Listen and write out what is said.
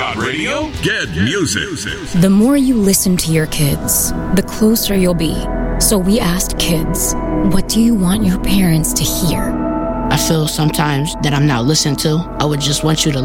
Radio. Get music. The more you listen to your kids, the closer you'll be. So we asked kids, what do you want your parents to hear? I feel sometimes that I'm not listened to. I would just want you to